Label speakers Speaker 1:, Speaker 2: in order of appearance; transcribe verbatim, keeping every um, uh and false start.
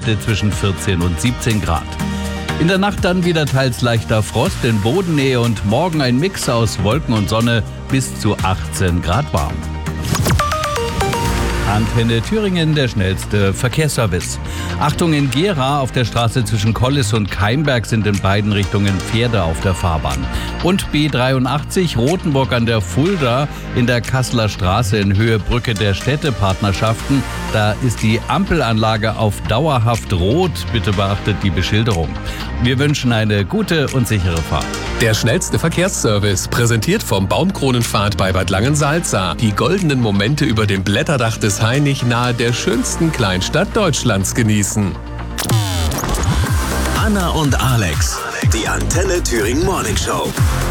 Speaker 1: Nächte zwischen vierzehn und siebzehn Grad. In der Nacht dann wieder teils leichter Frost in Bodennähe und morgen ein Mix aus Wolken und Sonne bis zu achtzehn Grad warm. Antenne Thüringen, der schnellste Verkehrsservice. Achtung, in Gera auf der Straße zwischen Kollis und Keimberg sind in beiden Richtungen Pferde auf der Fahrbahn. Und B dreiundachtzig Rothenburg an der Fulda in der Kasseler Straße in Höhe Brücke der Städtepartnerschaften. Da ist die Ampelanlage auf dauerhaft rot. Bitte beachtet die Beschilderung. Wir wünschen eine gute und sichere Fahrt.
Speaker 2: Der schnellste Verkehrsservice, präsentiert vom Baumkronenpfad bei Bad Langensalza. Die goldenen Momente über dem Blätterdach des Hainich nahe der schönsten Kleinstadt Deutschlands genießen.
Speaker 3: Anna und Alex, die Antenne Thüringen Morning Show.